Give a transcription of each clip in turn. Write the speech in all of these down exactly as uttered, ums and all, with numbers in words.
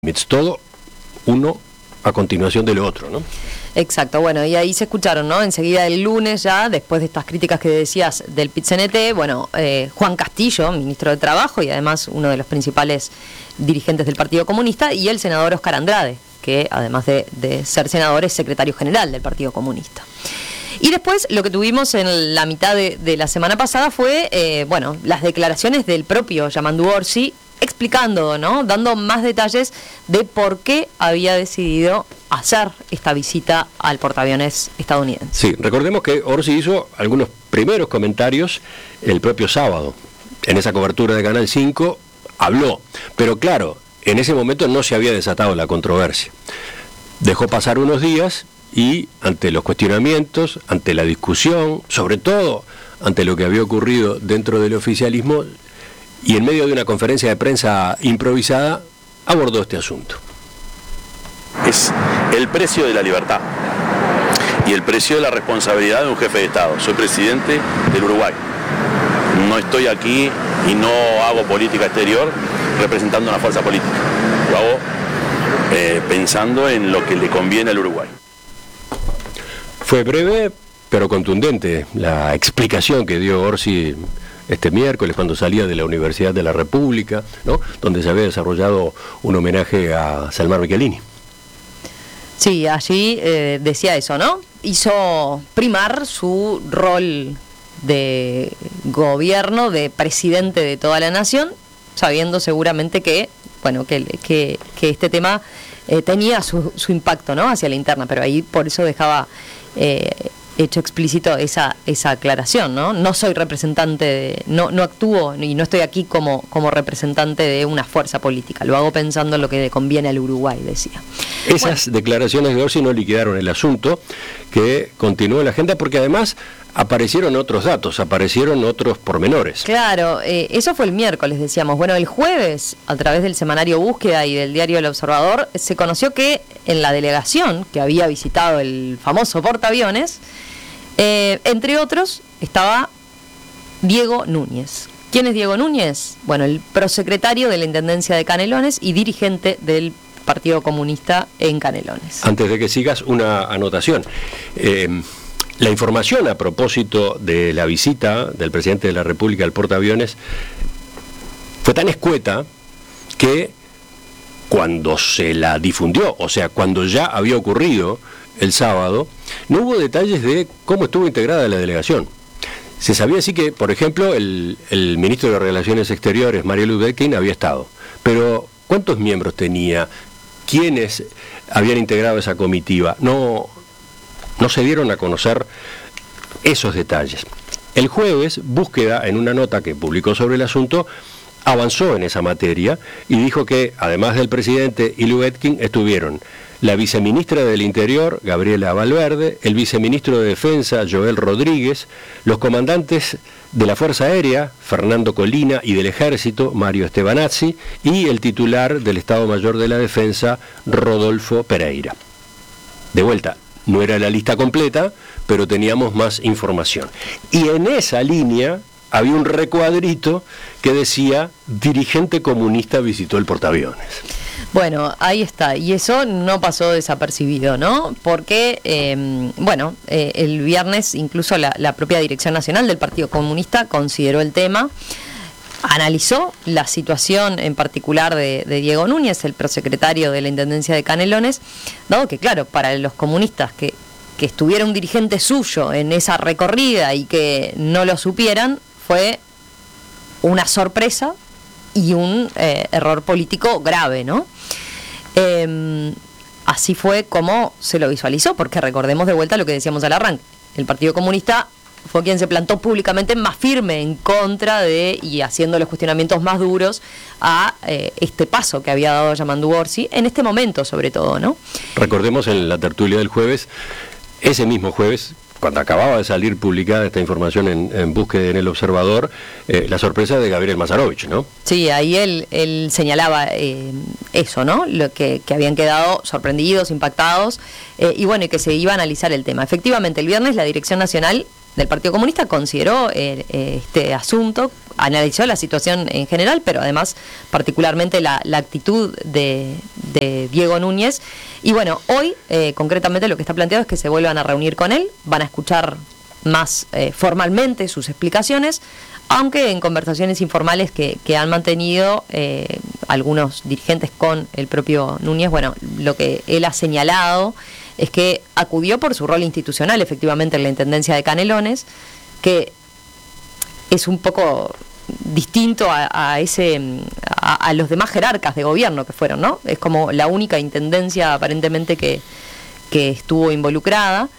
límites, todo uno a continuación de lo otro, ¿no? Exacto, bueno, y ahí se escucharon, ¿no? Enseguida el lunes ya, después de estas críticas que decías del Pit-C N T, bueno, eh, Juan Castillo, ministro de Trabajo y además uno de los principales dirigentes del Partido Comunista, y el senador Oscar Andrade, que además de, de ser senador es secretario general del Partido Comunista. Y después lo que tuvimos en la mitad de, de la semana pasada fue, eh, bueno, las declaraciones del propio Yamandu Orsi, explicando, ¿no? Dando más detalles de por qué había decidido hacer esta visita al portaaviones estadounidense. Sí, recordemos que Orsi hizo algunos primeros comentarios el propio sábado. En esa cobertura de Canal cinco habló, pero claro, en ese momento no se había desatado la controversia. Dejó pasar unos días y ante los cuestionamientos, ante la discusión, sobre todo ante lo que había ocurrido dentro del oficialismo, y en medio de una conferencia de prensa improvisada, abordó este asunto. Es el precio de la libertad y el precio de la responsabilidad de un jefe de Estado. Soy presidente del Uruguay. No estoy aquí y no hago política exterior representando una fuerza política. Lo hago eh, pensando en lo que le conviene al Uruguay. Fue breve, pero contundente la explicación que dio Orsi este miércoles cuando salía de la Universidad de la República, ¿no? Donde se había desarrollado un homenaje a Salmar Michelini. Sí, allí eh, decía eso, ¿no? Hizo primar su rol de gobierno, de presidente de toda la nación, sabiendo seguramente que, bueno, que, que, que este tema eh, tenía su, su impacto, ¿no? Hacia la interna, pero ahí por eso dejaba eh, hecho explícito esa esa aclaración, ¿no? No soy representante, de, no no actúo y no estoy aquí como como representante de una fuerza política, lo hago pensando en lo que le conviene al Uruguay, decía. Esas bueno. declaraciones de Orsi no liquidaron el asunto, que continuó en la agenda, porque además aparecieron otros datos, aparecieron otros pormenores. Claro, eh, eso fue el miércoles, decíamos. Bueno, el jueves, a través del semanario Búsqueda y del diario El Observador, se conoció que en la delegación que había visitado el famoso portaaviones, eh, entre otros, estaba Diego Núñez. ¿Quién es Diego Núñez? Bueno, el prosecretario de la Intendencia de Canelones y dirigente del Partido Comunista en Canelones. Antes de que sigas, una anotación. Eh, la información a propósito de la visita del presidente de la República al portaaviones fue tan escueta que cuando se la difundió, o sea, cuando ya había ocurrido el sábado, no hubo detalles de cómo estuvo integrada la delegación. Se sabía así que, por ejemplo, el, el ministro de Relaciones Exteriores, Mario Lubetkin, había estado. Pero, ¿cuántos miembros tenía? ¿Quiénes habían integrado esa comitiva? No, no se dieron a conocer esos detalles. El jueves, Búsqueda, en una nota que publicó sobre el asunto, avanzó en esa materia y dijo que, además del presidente y Lubetkin, estuvieron la viceministra del Interior, Gabriela Valverde, el viceministro de Defensa, Joel Rodríguez, los comandantes de la Fuerza Aérea, Fernando Colina, y del Ejército, Mario Estebanazzi, y el titular del Estado Mayor de la Defensa, Rodolfo Pereira. De vuelta, no era la lista completa, pero teníamos más información. Y en esa línea había un recuadrito que decía: dirigente comunista visitó el portaaviones. Bueno, ahí está, y eso no pasó desapercibido, ¿no? Porque, eh, bueno, eh, el viernes incluso la, la propia Dirección Nacional del Partido Comunista consideró el tema, analizó la situación en particular de, de Diego Núñez, el prosecretario de la Intendencia de Canelones, dado que, claro, para los comunistas que, que estuviera un dirigente suyo en esa recorrida y que no lo supieran, fue una sorpresa y un eh, error político grave, ¿no? Eh, así fue como se lo visualizó, porque recordemos de vuelta lo que decíamos al arranque. El Partido Comunista fue quien se plantó públicamente más firme en contra de y haciendo los cuestionamientos más duros a eh, este paso que había dado Yamandu Orsi, en este momento sobre todo, ¿no? Recordemos en la tertulia del jueves, ese mismo jueves, cuando acababa de salir publicada esta información en, en Búsqueda en El Observador, eh, la sorpresa de Gabriel Mazarovich, ¿no? Sí, ahí él, él señalaba eh, eso, ¿no? Lo que, que habían quedado sorprendidos, impactados, eh, y bueno, y que se iba a analizar el tema. Efectivamente, el viernes la Dirección Nacional del Partido Comunista consideró eh, este asunto analizó la situación en general, pero además particularmente la, la actitud de, de Diego Núñez. Y bueno, hoy eh, concretamente lo que está planteado es que se vuelvan a reunir con él, van a escuchar más eh, formalmente sus explicaciones, aunque en conversaciones informales que, que han mantenido eh, algunos dirigentes con el propio Núñez, bueno, lo que él ha señalado es que acudió por su rol institucional efectivamente en la Intendencia de Canelones, que es un poco distinto a, a ese a, a los demás jerarcas de gobierno que fueron, ¿no? Es como la única intendencia aparentemente que, que estuvo involucrada.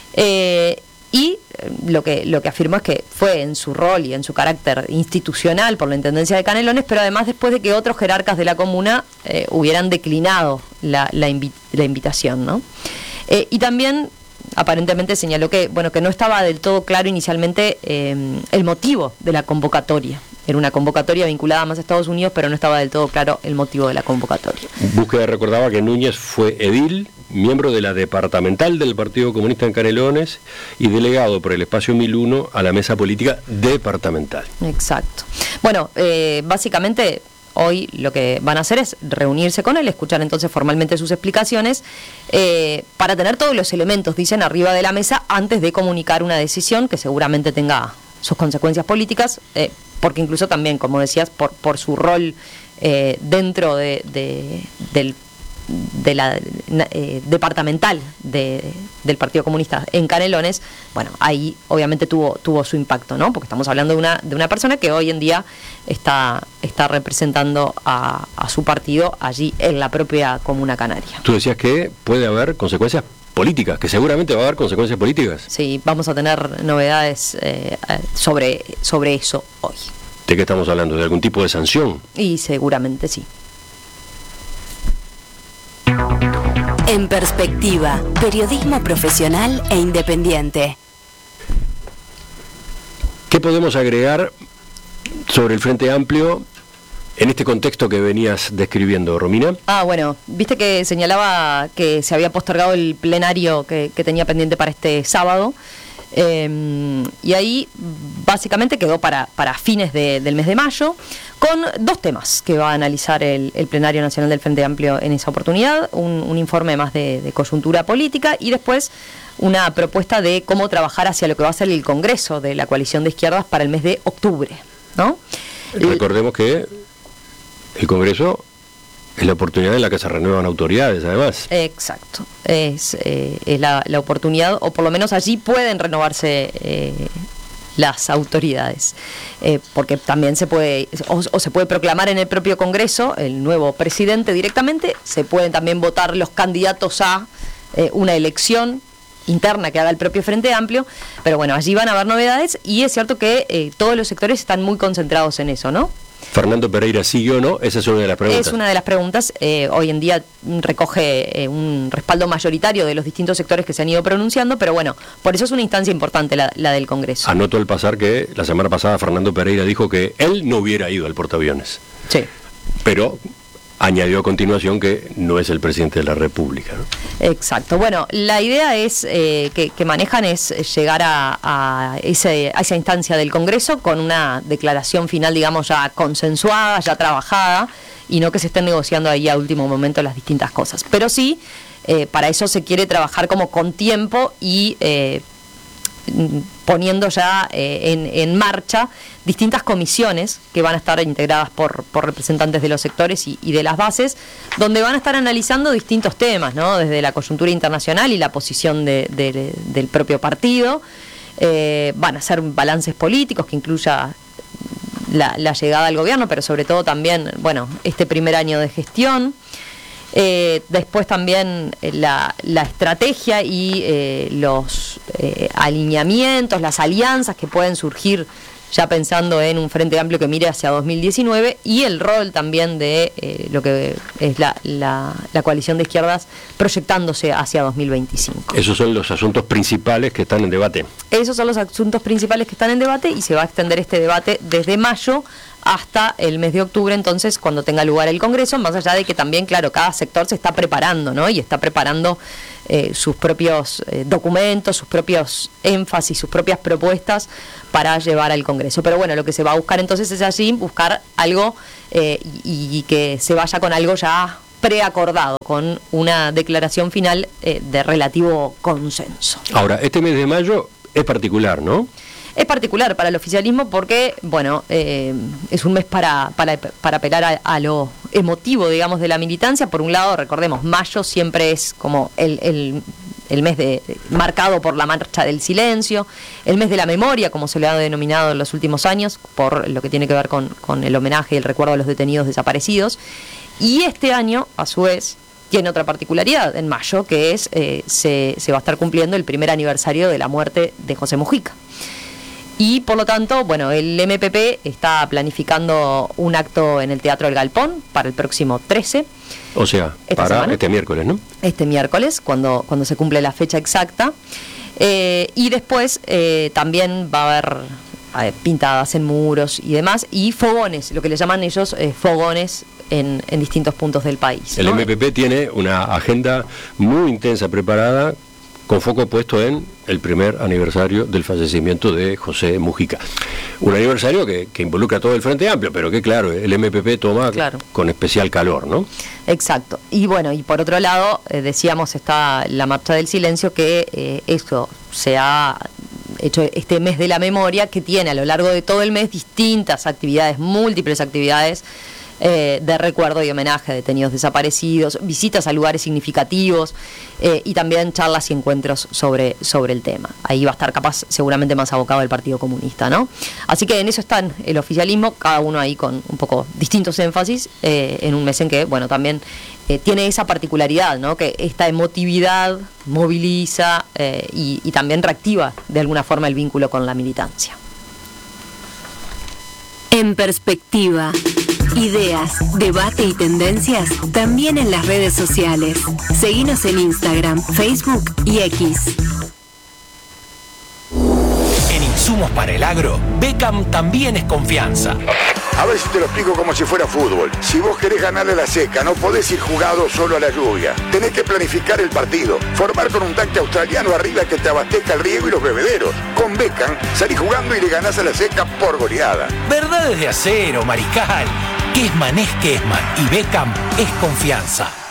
Eh, y lo que lo que afirmó es que fue en su rol y en su carácter institucional por la Intendencia de Canelones, pero además después de que otros jerarcas de la comuna eh, hubieran declinado la, la, invi- la invitación, ¿no? Eh, y también aparentemente señaló que bueno que no estaba del todo claro inicialmente eh, el motivo de la convocatoria. Era una convocatoria vinculada más a Estados Unidos, pero no estaba del todo claro el motivo de la convocatoria. Búsqueda recordaba que Núñez fue edil, miembro de la departamental del Partido Comunista en Canelones y delegado por el Espacio mil uno a la mesa política departamental. Exacto. Bueno, eh, básicamente hoy lo que van a hacer es reunirse con él, escuchar entonces formalmente sus explicaciones, eh, para tener todos los elementos, dicen, arriba de la mesa antes de comunicar una decisión que seguramente tenga sus consecuencias políticas, eh, porque incluso también, como decías, por, por su rol eh, dentro de, de, del, de la eh, departamental de, del Partido Comunista en Canelones, bueno, ahí obviamente tuvo tuvo su impacto, ¿no? Porque estamos hablando de una de una persona que hoy en día está está representando a, a su partido allí en la propia Comuna Canaria. Tú decías que puede haber consecuencias políticas, que seguramente va a haber consecuencias políticas. Sí, vamos a tener novedades eh, sobre, sobre eso hoy. ¿De qué estamos hablando? ¿De algún tipo de sanción? Y seguramente sí. En Perspectiva, periodismo profesional e independiente. ¿Qué podemos agregar sobre el Frente Amplio en este contexto que venías describiendo, Romina? Ah, bueno, viste que señalaba que se había postergado el plenario que, que tenía pendiente para este sábado, eh, y ahí básicamente quedó para, para fines de, del mes de mayo, con dos temas que va a analizar el, el Plenario Nacional del Frente Amplio en esa oportunidad, un, un informe más de, de coyuntura política y después una propuesta de cómo trabajar hacia lo que va a ser el Congreso de la Coalición de Izquierdas para el mes de octubre, ¿no? Recordemos que el Congreso es la oportunidad en la que se renuevan autoridades, además. Exacto, es, eh, es la, la oportunidad, o por lo menos allí pueden renovarse eh, las autoridades, eh, porque también se puede, o, o se puede proclamar en el propio Congreso el nuevo presidente directamente, se pueden también votar los candidatos a eh, una elección interna que haga el propio Frente Amplio, pero bueno, allí van a haber novedades y es cierto que eh, todos los sectores están muy concentrados en eso, ¿no? ¿Fernando Pereira sigue o no? Esa es una de las preguntas. Es una de las preguntas. Eh, hoy en día recoge eh, un respaldo mayoritario de los distintos sectores que se han ido pronunciando, pero bueno, por eso es una instancia importante la, la del Congreso. Anoto al pasar que la semana pasada Fernando Pereira dijo que él no hubiera ido al portaaviones. Sí. Pero añadió a continuación que no es el presidente de la República, ¿no? Exacto. Bueno, la idea es eh, que, que manejan es llegar a, a, ese, a esa instancia del Congreso con una declaración final, digamos, ya consensuada, ya trabajada, y no que se estén negociando ahí a último momento las distintas cosas. Pero sí, eh, para eso se quiere trabajar como con tiempo y eh, poniendo ya eh, en, en marcha distintas comisiones que van a estar integradas por, por representantes de los sectores y, y de las bases, donde van a estar analizando distintos temas, ¿no? Desde la coyuntura internacional y la posición de, de, del propio partido. Eh, van a hacer balances políticos que incluya la, la llegada al gobierno, pero sobre todo también, bueno, este primer año de gestión. Eh, después también eh, la, la estrategia y eh, los eh, alineamientos, las alianzas que pueden surgir ya pensando en un Frente Amplio que mire hacia dos mil diecinueve y el rol también de eh, lo que es la, la, la coalición de izquierdas proyectándose hacia dos mil veinticinco. Esos son los asuntos principales que están en debate. Esos son los asuntos principales que están en debate y se va a extender este debate desde mayo hasta el mes de octubre, entonces, cuando tenga lugar el Congreso, más allá de que también, claro, cada sector se está preparando, ¿no? Y está preparando eh, sus propios eh, documentos, sus propios énfasis, sus propias propuestas para llevar al Congreso. Pero bueno, lo que se va a buscar entonces es allí buscar algo eh, y, y que se vaya con algo ya preacordado, con una declaración final eh, de relativo consenso. Ahora, este mes de mayo es particular, ¿no? Es particular para el oficialismo porque, bueno, eh, es un mes para, para, para apelar a, a lo emotivo, digamos, de la militancia. Por un lado, recordemos, mayo siempre es como el, el, el mes de, marcado por la marcha del silencio, el mes de la memoria, como se le ha denominado en los últimos años, por lo que tiene que ver con, con el homenaje y el recuerdo a los detenidos desaparecidos. Y este año, a su vez, tiene otra particularidad en mayo, que es eh, se, se va a estar cumpliendo el primer aniversario de la muerte de José Mujica. Y por lo tanto, bueno, el M P P está planificando un acto en el Teatro El Galpón para el próximo trece. O sea, para semana, este miércoles, ¿no? Este miércoles, cuando, cuando se cumple la fecha exacta. Eh, y después eh, también va a haber eh, pintadas en muros y demás, y fogones, lo que le llaman ellos eh, fogones en, en distintos puntos del país, El ¿no? M P P tiene una agenda muy intensa preparada, con foco puesto en el primer aniversario del fallecimiento de José Mujica. Un aniversario que, que involucra todo el Frente Amplio, pero que claro, el M P P toma claro. con especial calor, ¿no? Exacto. Y bueno, y por otro lado, eh, decíamos, está la Marcha del Silencio, que eh, eso se ha hecho este mes de la memoria, que tiene a lo largo de todo el mes distintas actividades, múltiples actividades, Eh, de recuerdo y homenaje a detenidos desaparecidos, visitas a lugares significativos eh, y también charlas y encuentros sobre, sobre el tema. Ahí va a estar capaz seguramente más abocado el Partido Comunista, ¿no? Así que en eso están el oficialismo, cada uno ahí con un poco distintos énfasis, eh, en un mes en que, bueno, también eh, tiene esa particularidad, ¿no? Que esta emotividad moviliza eh, y, y también reactiva de alguna forma el vínculo con la militancia. En perspectiva. Ideas, debate y tendencias también en las redes sociales. Seguinos en Instagram, Facebook y X. En insumos para el agro, Beckham también es confianza. A ver si te lo explico como si fuera fútbol. Si vos querés ganarle a la seca, no podés ir jugado solo a la lluvia. Tenés que planificar el partido, formar con un tanque australiano arriba que te abastezca el riego y los bebederos. Con Beckham salís jugando y le ganás a la seca por goleada. Verdades de acero, Mariscal. Kesman es Kesman y Beckham es confianza.